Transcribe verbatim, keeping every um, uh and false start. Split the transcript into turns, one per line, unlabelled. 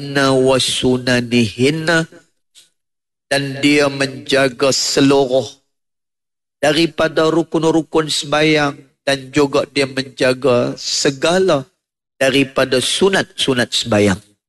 wa sunanihinna, dan dia menjaga seluruh daripada rukun-rukun sembahyang, dan juga dia menjaga segala daripada sunat-sunat sembahyang.